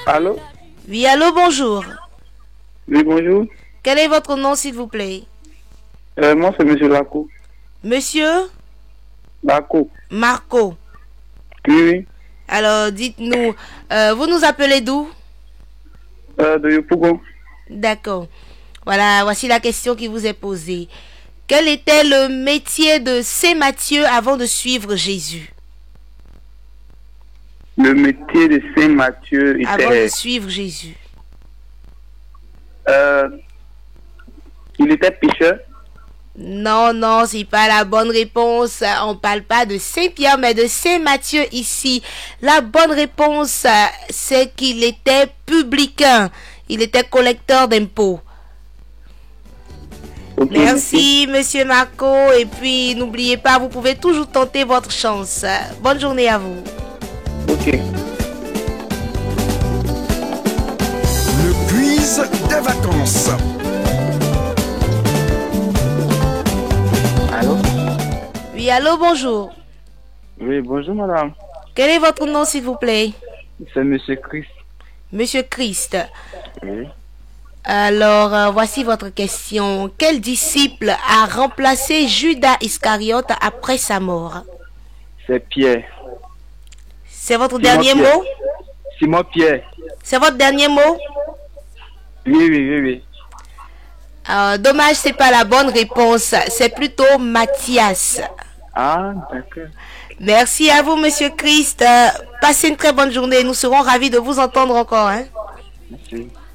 Allô? Oui, allô, bonjour. Oui, bonjour. Quel est votre nom, s'il vous plaît? Moi, c'est Monsieur Lacou. Monsieur Lacou. Marco. Oui, oui. Alors, dites-nous, vous nous appelez d'où? De Yopougon. D'accord. Voilà, voici la question qui vous est posée. Quel était le métier de Saint Matthieu avant de suivre Jésus? Le métier de Saint Matthieu Avant de était... suivre Jésus. Il était pêcheur. Non, non, c'est pas la bonne réponse. On parle pas de Saint-Pierre, mais de Saint Matthieu ici. La bonne réponse, c'est qu'il était publicain. Il était collecteur d'impôts. Ok, Merci, monsieur Marco. Et puis, n'oubliez pas, vous pouvez toujours tenter votre chance. Bonne journée à vous. Ok. Le quiz des vacances. Allô? Oui, allô, bonjour. Oui, bonjour madame. Quel est votre nom, s'il vous plaît? C'est Monsieur Christ. Monsieur Christ. Oui. Alors, voici votre question. Quel disciple a remplacé Judas Iscariote après sa mort? C'est Pierre. C'est votre Simon dernier Pierre. mot? Simon Pierre. C'est votre dernier mot? Oui, oui, oui, oui. Dommage, c'est pas la bonne réponse. C'est plutôt Matthias. Ah, d'accord. Merci à vous, monsieur Christ. Passez une très bonne journée. Nous serons ravis de vous entendre encore. Hein? Merci.